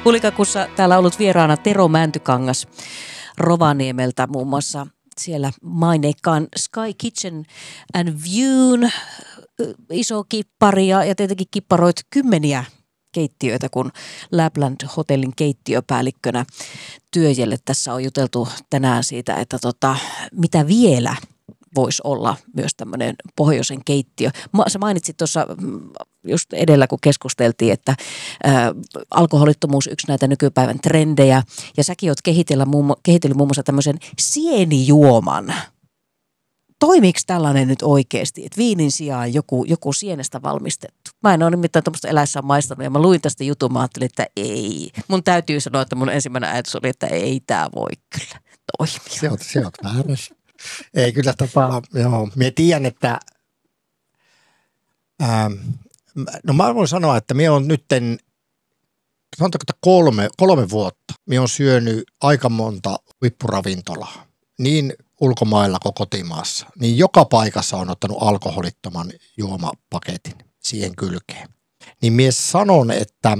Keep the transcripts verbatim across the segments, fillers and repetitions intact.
Hulikakussa täällä on ollut vieraana Tero Mäntykangas Rovaniemeltä muun muassa siellä maineikkaan Sky Kitchen and Viewn iso kippari ja, ja tietenkin kipparoit kymmeniä keittiöitä, kun Lapland Hotellin keittiöpäällikkönä työjelle. Tässä on juteltu tänään siitä, että tota, mitä vielä voisi olla myös tämmöinen pohjoisen keittiö. Sä mainitsit tuossa just edellä, kun keskusteltiin, että ää, alkoholittomuus yksi näitä nykypäivän trendejä. Ja säkin oot kehitellyt muun, kehitellyt muun muassa tämmöisen sienijuoman. Toimiiko tällainen nyt oikeasti, että viinin sijaan joku, joku sienestä valmistettu? Mä en ole nimittäin tuommoista eläissään maistanut ja mä luin tästä jutun, mä ajattelin, että ei. Mun täytyy sanoa, että mun ensimmäinen ajatus oli, että ei tää voi kyllä toimia. Se on, se on väärässä. Ei kyllä tapaa, joo. Mie tiedän, että ää, no mä voin sanoa, että mie on nytten, sanotaanko, että kolme, kolme vuotta, mie on syönyt aika monta huippuravintolaa, niin ulkomailla kuin kotimaassa, niin joka paikassa on ottanut alkoholittoman juomapaketin siihen kylkeen. Niin mie sanon, että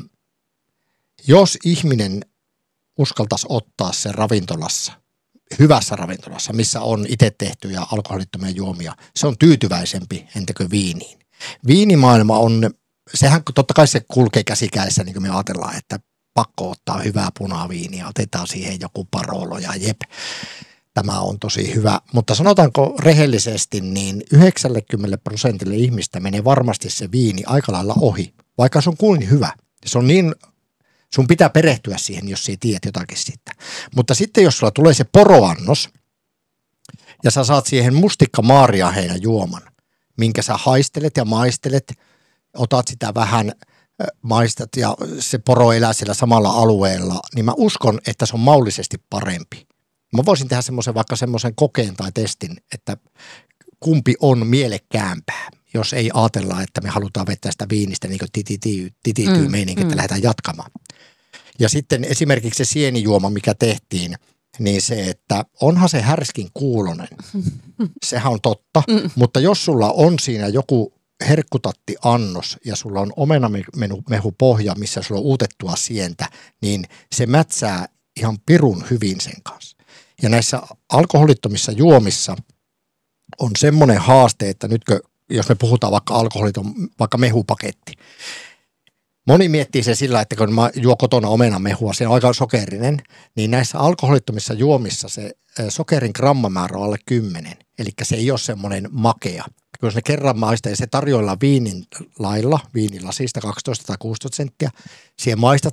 jos ihminen uskaltaisi ottaa sen ravintolassa, hyvässä ravintolassa, missä on itse tehtyjä alkoholittomia juomia, se on tyytyväisempi entäkö viiniin. Viinimaailma on, sehän totta kai se kulkee käsikädessä, niin kuin me ajatellaan, että pakko ottaa hyvää punaviiniä, otetaan siihen joku Barolo ja jep, tämä on tosi hyvä. Mutta sanotaanko rehellisesti, niin yhdeksänkymmentä prosentille ihmistä menee varmasti se viini aika lailla ohi, vaikka se on kuin hyvä. Se on niin, sun pitää perehtyä siihen, jos ei tiedät jotakin siitä. Mutta sitten jos sulla tulee se poroannos ja sä saat siihen mustikka maariaheinä juoman, minkä sä haistelet ja maistelet, otat sitä vähän, maistat ja se poro elää siellä samalla alueella, niin mä uskon, että se on maullisesti parempi. Mä voisin tehdä semmoisen vaikka semmoisen kokeen tai testin, että kumpi on mielekkäämpää, jos ei ajatella, että me halutaan vetää sitä viinistä niin kuin titityy, titityy mm, meininki, että mm. lähdetään jatkamaan. Ja sitten esimerkiksi se sienijuoma, mikä tehtiin, niin se, että onhan se härskin kuulonen, sehän on totta, mm. mutta jos sulla on siinä joku herkkutatti-annos ja sulla on omenamehupohja, missä sulla on uutettua sientä, niin se mätsää ihan pirun hyvin sen kanssa. Ja näissä alkoholittomissa juomissa on semmoinen haaste, että nytkö, jos me puhutaan vaikka alkoholiton, vaikka mehupaketti, moni miettii se sillä, että kun mä juo kotona omenamehua, se on aika sokerinen, niin näissä alkoholittomissa juomissa se sokerin grammamäärä on alle kymmenen, eli se ei ole semmoinen makea. Kun ne kerran maistaa ja se tarjoillaan viinin lailla, viinilasista kaksitoista tai kuusitoista senttiä, siihen maistat